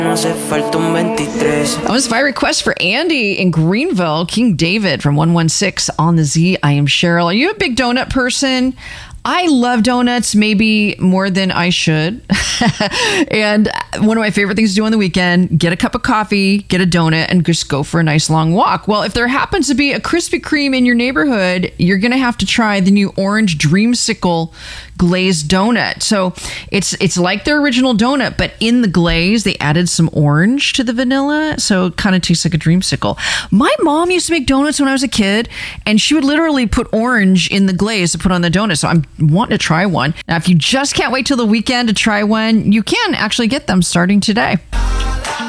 That was my request for Andy in Greenville, King David from 116 on the Z. I am Cheryl. Are you a big donut person? I love donuts, maybe more than I should. And one of my favorite things to do on the weekend, get a cup of coffee, get a donut, and just go for a nice long walk. Well, if there happens to be a Krispy Kreme in your neighborhood, you're going to have to try the new orange Dreamsicle glazed donut. So it's like their original donut, but in the glaze, they added some orange to the vanilla. So it kind of tastes like a Dreamsicle. My mom used to make donuts when I was a kid, and she would literally put orange in the glaze to put on the donut. So I'm wanting to try one. Now, if you just can't wait till the weekend to try one, you can actually get them starting today.